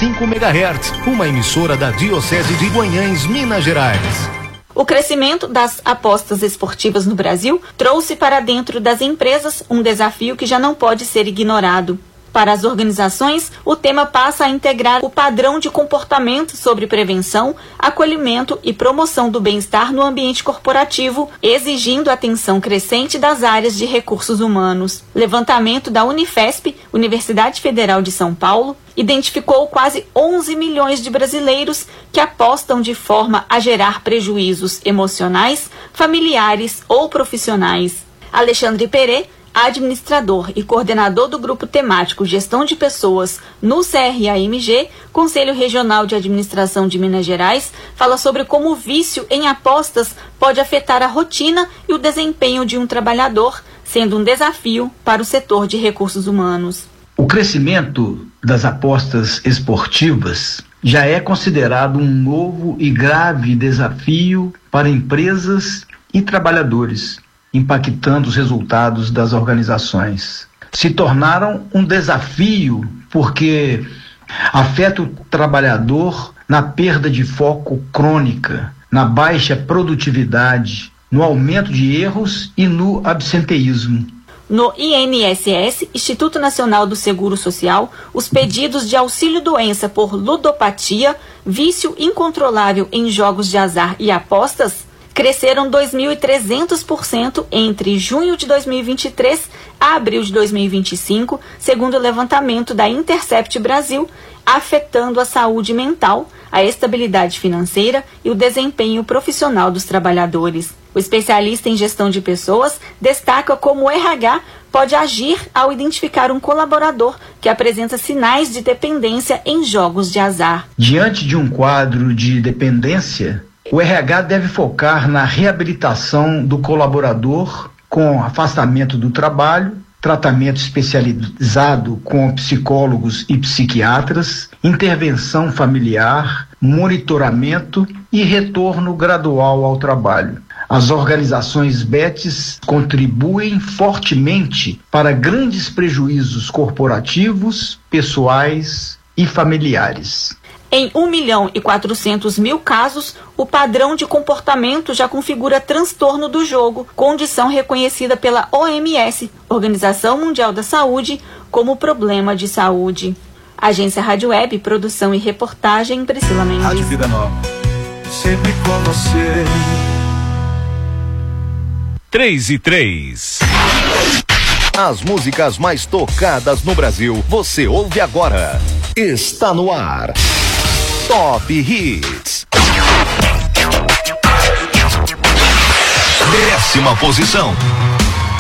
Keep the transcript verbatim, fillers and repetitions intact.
cinco megahertz, uma emissora da Diocese de Guanhães, Minas Gerais. O crescimento das apostas esportivas no Brasil trouxe para dentro das empresas um desafio que já não pode ser ignorado. Para as organizações, o tema passa a integrar o padrão de comportamento sobre prevenção, acolhimento e promoção do bem-estar no ambiente corporativo, exigindo atenção crescente das áreas de recursos humanos. Levantamento da Unifesp, Universidade Federal de São Paulo, identificou quase onze milhões de brasileiros que apostam de forma a gerar prejuízos emocionais, familiares ou profissionais. Alexandre Perê, administrador e coordenador do Grupo Temático Gestão de Pessoas no C R A M G, Conselho Regional de Administração de Minas Gerais, fala sobre como o vício em apostas pode afetar a rotina e o desempenho de um trabalhador, sendo um desafio para o setor de recursos humanos. O crescimento das apostas esportivas já é considerado um novo e grave desafio para empresas e trabalhadores, impactando os resultados das organizações. Se tornaram um desafio porque afeta o trabalhador na perda de foco crônica, na baixa produtividade, no aumento de erros e no absenteísmo. No I N S S, Instituto Nacional do Seguro Social, os pedidos de auxílio-doença por ludopatia, vício incontrolável em jogos de azar e apostas, cresceram dois mil e trezentos por cento entre junho de dois mil e vinte e três a abril de dois mil e vinte e cinco, segundo o levantamento da Intercept Brasil, afetando a saúde mental, a estabilidade financeira e o desempenho profissional dos trabalhadores. O especialista em gestão de pessoas destaca como o R H pode agir ao identificar um colaborador que apresenta sinais de dependência em jogos de azar. Diante de um quadro de dependência, o R H deve focar na reabilitação do colaborador com afastamento do trabalho, tratamento especializado com psicólogos e psiquiatras, intervenção familiar, monitoramento e retorno gradual ao trabalho. As organizações B E Ts contribuem fortemente para grandes prejuízos corporativos, pessoais e familiares. Em um milhão e quatrocentos mil casos, o padrão de comportamento já configura transtorno do jogo, condição reconhecida pela O M S, Organização Mundial da Saúde, como problema de saúde. Agência Rádio Web, produção e reportagem, Priscila Mendes. Rádio Vida Nova, sempre com você. três e três. As músicas mais tocadas no Brasil, você ouve agora. Está no ar. Top Hits. Décima posição.